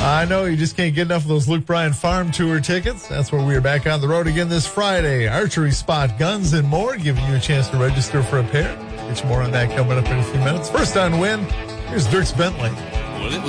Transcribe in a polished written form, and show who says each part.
Speaker 1: I know you just can't get enough of those Luke Bryan Farm Tour tickets. That's where we are back on the road again this Friday. Archery spot, guns, and more, giving you a chance to register for a pair. Get you more on that coming up in a few minutes. First on Win, here's Dierks Bentley.